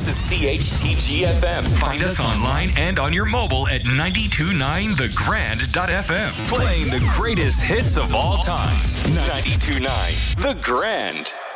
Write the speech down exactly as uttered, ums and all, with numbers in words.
is C H T G F M. Find us online and on your mobile at ninety-two point nine the grand dot f m. Playing the greatest hits of all time. ninety-two point nine The Grand.